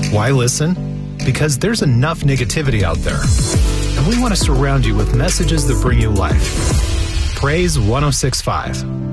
Why listen? Because there's enough negativity out there. And we want to surround you with messages that bring you life. Praise 106.5.